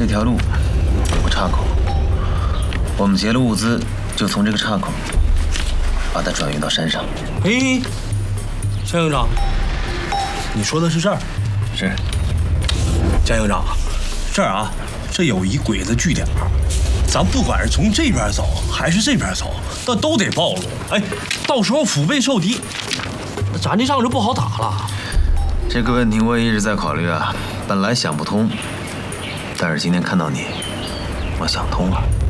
这条路有个岔口，我们劫了物资，就从这个岔口把它转运到山上。 哎，江营长，你说的是这儿？ 是。 江营长，这儿啊，这有一鬼子据点，咱不管是从这边走还是这边走，那都得暴露。哎，到时候腹背受敌，那咱这仗就不好打了。 这个问题我也一直在考虑啊，本来想不通，但是今天看到你，我想通了。